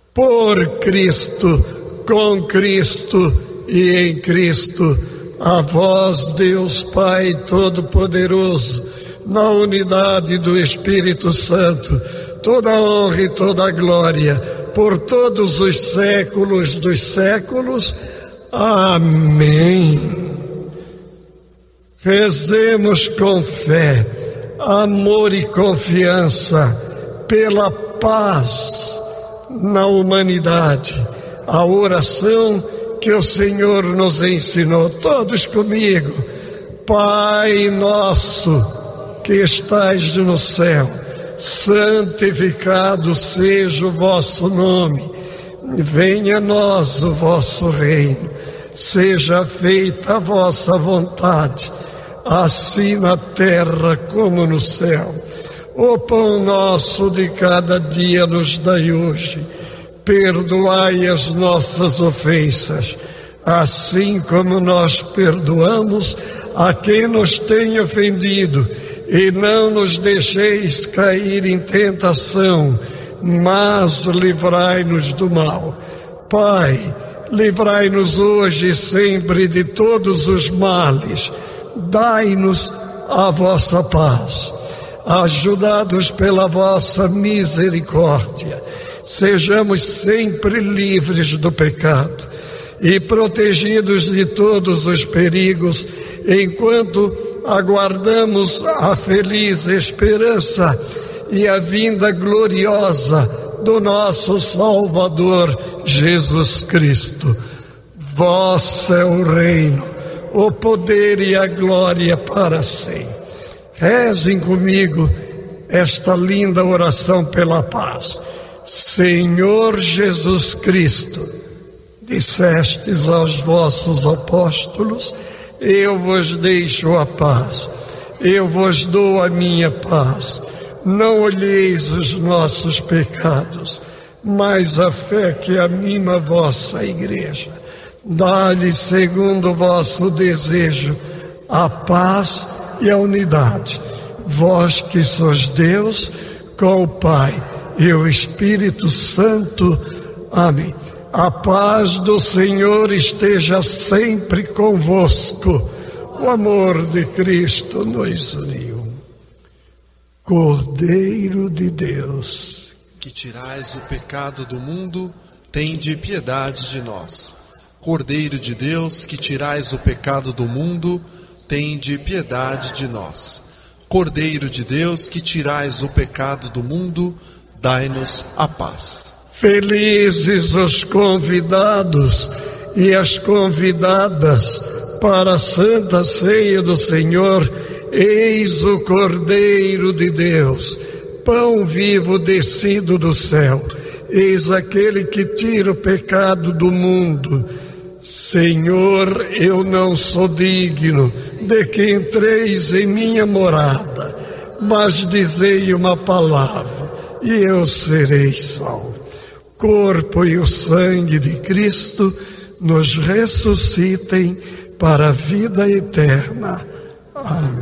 por Cristo, com Cristo e em Cristo, a vós, Deus Pai Todo-Poderoso, na unidade do Espírito Santo, toda a honra e toda a glória, por todos os séculos dos séculos. Amém. Rezemos com fé, amor e confiança pela paz na humanidade, a oração que o Senhor nos ensinou. Todos comigo. Pai nosso que estais no céu, santificado seja o vosso nome. Venha a nós o vosso reino. Seja feita a vossa vontade, assim na terra como no céu. O pão nosso de cada dia nos dai hoje. Perdoai as nossas ofensas, assim como nós perdoamos a quem nos tem ofendido. E não nos deixeis cair em tentação, mas livrai-nos do mal. Pai, livrai-nos hoje e sempre de todos os males. Dai-nos a vossa paz. Ajudados pela vossa misericórdia, sejamos sempre livres do pecado e protegidos de todos os perigos, enquanto aguardamos a feliz esperança e a vinda gloriosa do nosso Salvador Jesus Cristo. Vosso é o reino, o poder e a glória para sempre. Rezem comigo esta linda oração pela paz. Senhor Jesus Cristo, dissestes aos vossos apóstolos: eu vos deixo a paz, eu vos dou a minha paz. Não olheis os nossos pecados, mas a fé que anima a vossa igreja. Dá-lhe, segundo o vosso desejo, a paz e a unidade. Vós que sois Deus, com o Pai e o Espírito Santo. Amém. A paz do Senhor esteja sempre convosco. O amor de Cristo nos uniu. Cordeiro de Deus, que tirais o pecado do mundo, tende piedade de nós. Cordeiro de Deus, que tirais o pecado do mundo, tende piedade de nós. Cordeiro de Deus, que tirais o pecado do mundo, dai-nos a paz. Felizes os convidados e as convidadas para a Santa Ceia do Senhor. Eis o Cordeiro de Deus, pão vivo descido do céu. Eis aquele que tira o pecado do mundo. Senhor, eu não sou digno de que entreis em minha morada, mas dizei uma palavra e eu serei salvo. O corpo e o sangue de Cristo nos ressuscitem para a vida eterna. Amém.